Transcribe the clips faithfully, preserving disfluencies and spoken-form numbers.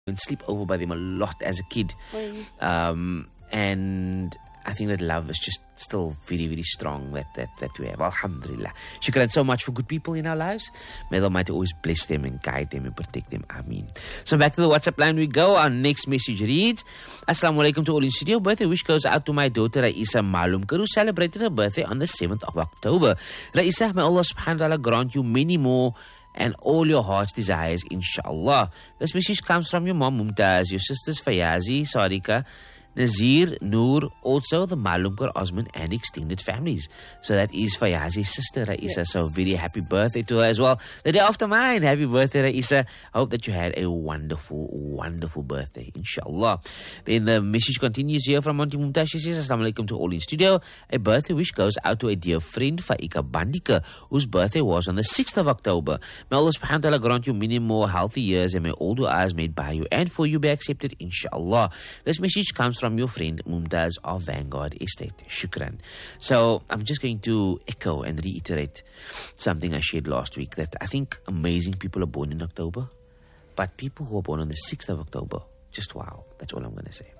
and sleep over by them a lot as a kid. Um, and I think that love is just still very, very strong that, that, that we have. Alhamdulillah. Shukran so much for good people in our lives. May the Almighty always bless them and guide them and protect them. Ameen. So back to the WhatsApp line we go. Our next message reads, Assalamu alaikum to all in studio. Birthday wish goes out to my daughter Raisa Malumkar, who celebrated her birthday on the seventh of October. Raisa, may Allah subhanahu wa ta'ala grant you many more and all your heart's desires, inshallah. This message comes from your mom Mumtaz, your sisters Fayazi, Sarika, Nazir, Noor, also the Malumkar, Osman and extended families. So that is Fayazi's sister Raisa. Yes. So very happy birthday to her as well. The day after mine, happy birthday Raisa. I hope that you had a wonderful, wonderful birthday, inshallah. Then the message continues here from Auntie Mumtaz. She says, Assalamu alaikum to all in studio. A birthday wish goes out to a dear friend, Faika Bandika, whose birthday was on the sixth of October. May Allah subhanahu wa ta'ala grant you many more healthy years and may all du'as made by you and for you be accepted, inshallah. This message comes from your friend Mumtaz of Vanguard Estate. Shukran. So I'm just going to echo and reiterate something I shared last week, that I think amazing people are born in October, but people who are born on the sixth of October, just wow. That's all I'm going to say.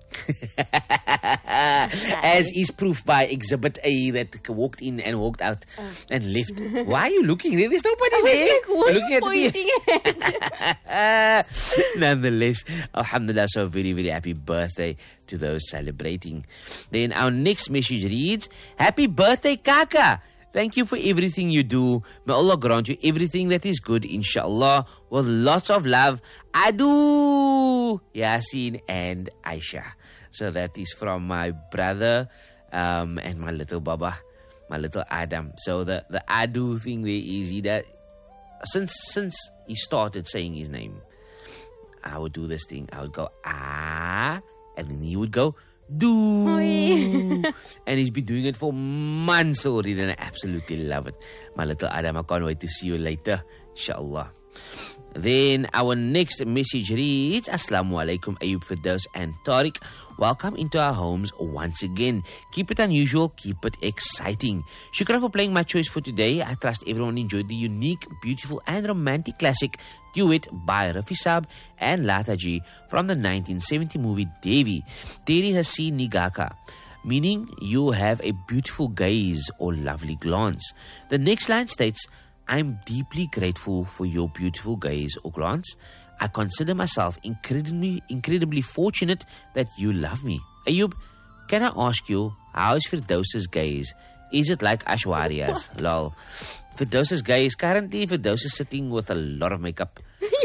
As is proof by Exhibit A that walked in and walked out uh. and left. Why are you looking there? There's nobody I there. Like, looking at the Nonetheless, alhamdulillah, so very, very happy birthday to those celebrating. Then our next message reads, Happy birthday, Kaka. Thank you for everything you do. May Allah grant you everything that is good, inshallah. With lots of love. Adu, Yasin and Aisha. So that is from my brother um, and my little Baba, my little Adam. So the, the Adu thing there is he that since since he started saying his name, I would do this thing. I would go ah, and then he would go do. And he's been doing it for months already, and I absolutely love it. My little Adam, I can't wait to see you later, inshallah. Then our next message reads, Assalamu alaikum Ayub Firdaus and Tariq. Welcome into our homes once again. Keep it unusual, keep it exciting. Shukran for playing my choice for today. I trust everyone enjoyed the unique, beautiful and romantic classic Duet by Rafi Saab and Lata Ji from the nineteen seventy movie Devi. Teri Hasi Nigaka, meaning you have a beautiful gaze or lovely glance. The next line states, I'm deeply grateful for your beautiful gaze or glance. I consider myself incredibly, incredibly fortunate that you love me. Ayub, can I ask you, how is Firdaus's gaze? Is it like Ashwarya's? Lol. Firdaus's gaze, currently Firdaus is sitting with a lot of makeup.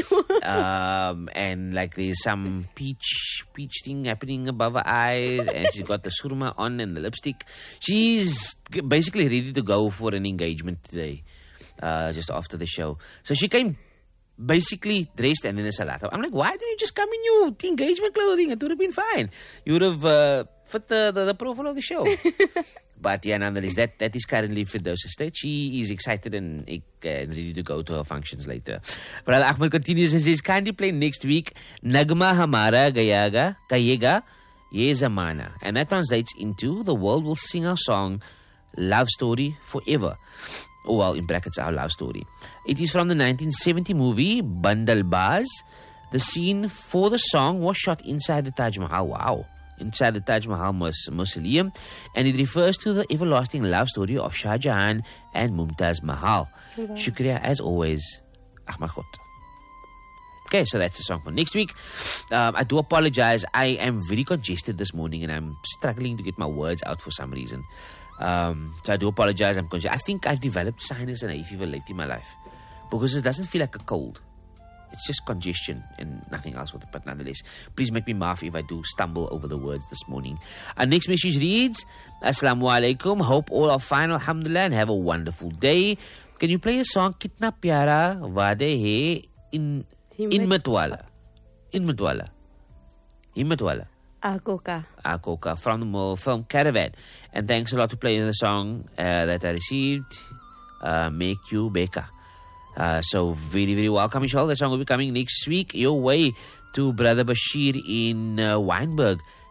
um, and like there's some peach peach thing happening above her eyes, and she's got the surma on and the lipstick. She's basically ready to go for an engagement today. Uh, just after the show. So she came basically dressed and in a salat. I'm like, why didn't you just come in your engagement clothing? It would have been fine. You would have uh, fit the, the, the profile of the show. But yeah, nonetheless, that, that is currently Firdaus's state. She is excited and, uh, and ready to go to her functions later. Brother Ahmed continues and says, kindly play next week Nagma Hamara Gayaga Gayega Ye Zamana. And that translates into the world will sing our song Love Story Forever. Oh, well, in brackets, our love story. It is from the nineteen seventy movie Bandal Baz. The scene for the song was shot inside the Taj Mahal. Wow. Inside the Taj Mahal mausoleum. And it refers to the everlasting love story of Shah Jahan and Mumtaz Mahal. Wow. Shukriya, as always, Ahmad Khot. Okay, so that's the song for next week. Um, I do apologize. I am very congested this morning and I'm struggling to get my words out for some reason. Um, so I do apologize. I'm conscious. I think I've developed sinus and hay fever late in my life because it doesn't feel like a cold. It's just congestion and nothing else with it. But nonetheless, please make me laugh if I do stumble over the words this morning. Our next message reads, Assalamu alaikum. Hope all are fine, alhamdulillah, and have a wonderful day. Can you play a song Kitna Pyara Wade Hai in in Matwala? In Matwala. In Matwala. Akoka. Akoka from the film Caravan. And thanks a lot to playing the song uh, that I received, uh, Make You Beka. Uh, so very, very welcome, inshallah. The song will be coming next week your way to Brother Bashir in uh, Weinberg.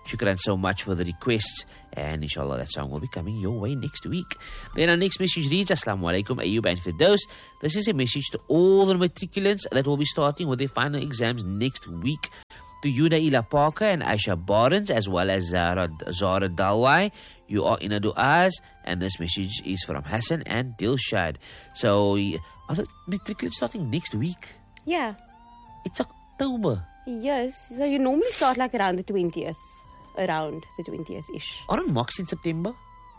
Shukran so much for the requests. And inshallah, that song will be coming your way next week. Then our next message reads, Assalamu alaikum, Ayub and Firdaus. This is a message to all the matriculants that will be starting with their final exams next week. To Yuda Ila Parker and Aisha Barnes, as well as Zara, Zara Dalwai. You are in a du'as, and this message is from Hassan and Dilshad. So, are the matriculants starting next week? Yeah. It's October. Yes. So, you normally start like around the twentieth. Around the twentieth-ish. Aren't mocks in September?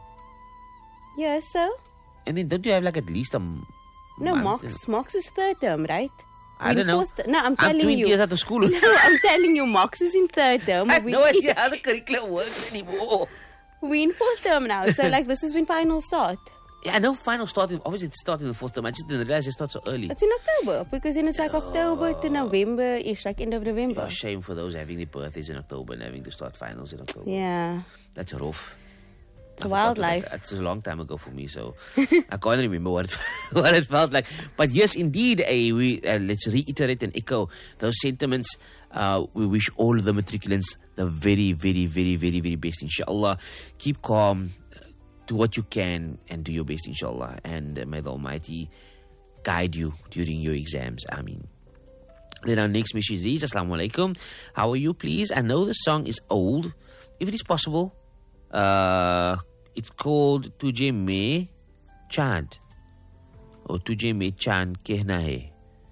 Yeah, so? And then don't you have like at least a m- No, month? mocks. Mocks is third term, right? I don't know. First, no, I'm telling I'm twenty you. years out of school. No, I'm telling you, mocks is in third term. I have we, no idea how the curriculum works anymore. We're in fourth term now, so like this is when finals start. Yeah, I know final starting. Obviously, it's starting the fourth term. I just didn't realize it starts so early. It's in October because then it's like October to November-ish, like end of November. Yeah, shame for those having their birthdays in October and having to start finals in October. Yeah. That's rough. It's a wildlife. It's a long time ago for me, so I can't remember what it, what it felt like. But yes, indeed, eh, we, uh, let's reiterate and echo those sentiments. Uh, we wish all of the matriculants the very, very, very, very, very best, inshallah. Keep calm, uh, do what you can, and do your best, inshallah. And uh, may the Almighty guide you during your exams. Ameen. Then our next message reads, Assalamu alaikum. How are you, please? I know the song is old. If it is possible, uh, it's called Tujhe Mein Chand. Or Tujhe Mein Chand Kehna Hai.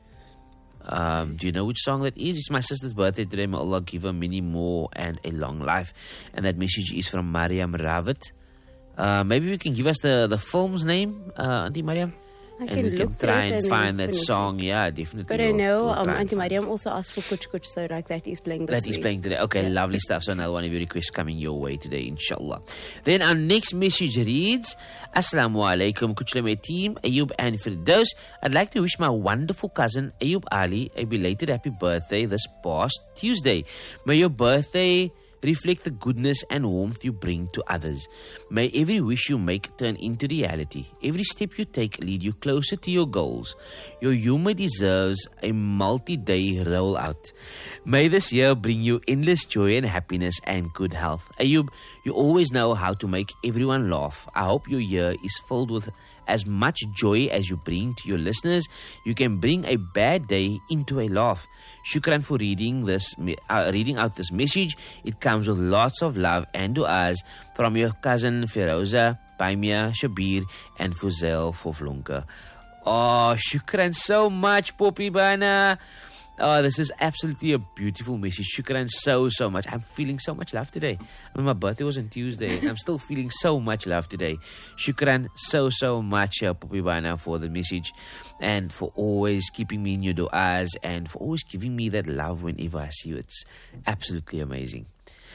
Um, do you know which song that is? It's my sister's birthday today. May Allah give her many more and a long life. And that message is from Mariam Ravit. Uh, maybe you can give us the, the film's name, uh, Auntie Mariam? I and can we can look try at it and and find that finish song. Yeah, definitely. But I we'll- know we'll um, try and Auntie find Mariam also asked for Kuch Kuch, so like that is playing this That is week. playing today. Okay, lovely stuff. So another one of your requests coming your way today, inshallah. Then our next message reads, Assalamu alaikum, Kuchleme team, Ayub and Firdaus. I'd like to wish my wonderful cousin Ayub Ali a belated happy birthday this past Tuesday. May your birthday reflect the goodness and warmth you bring to others. May every wish you make turn into reality. Every step you take lead you closer to your goals. Your humor deserves a multi-day rollout. May this year bring you endless joy and happiness and good health. Ayub, you always know how to make everyone laugh. I hope your year is filled with as much joy as you bring to your listeners. You can bring a bad day into a laugh. Shukran for reading this, uh, reading out this message. It comes with lots of love and du'as from your cousin Feroza, Paimia, Shabir, and Fuzel Foflunka. Oh, shukran so much, Poppy Bana. Oh, this is absolutely a beautiful message. Shukran so, so much. I'm feeling so much love today. I mean, my birthday was on Tuesday, and I'm still feeling so much love today. Shukran so, so much, uh, Poppy Bana, for the message and for always keeping me in your du'as and for always giving me that love whenever I see you. It's absolutely amazing.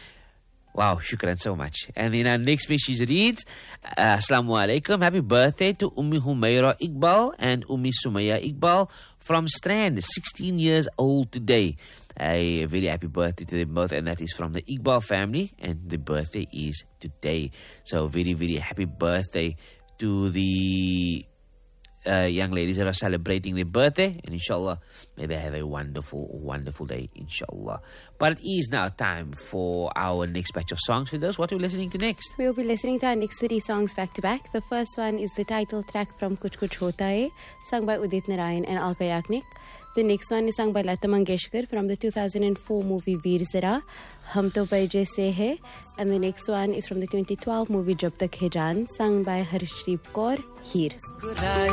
Wow, shukran so much. And then our next message reads, uh, Assalamu alaikum, happy birthday to Ummi Humaira Iqbal and Ummi Sumaya Iqbal from Strand, sixteen years old today. A very happy birthday to them both, and that is from the Iqbal family, and the birthday is today. So very, very happy birthday to the Uh, young ladies that are celebrating their birthday, and inshallah may they have a wonderful, wonderful day, inshallah. But it is now time for our next batch of songs. For those, what are we listening to next? We'll be listening to our next three songs back to back. The first one is the title track from Kuch Kuch Hota Hai, sung by Udit Narayan and Alka Yagnik. The next one is sung by Lata Mangeshkar from the two thousand four movie Veer Zara, Hum To Paije Se Hai. And the next one is from the twenty twelve movie Jab Tak Hai Jaan, sung by Harshdeep Kaur, Heer.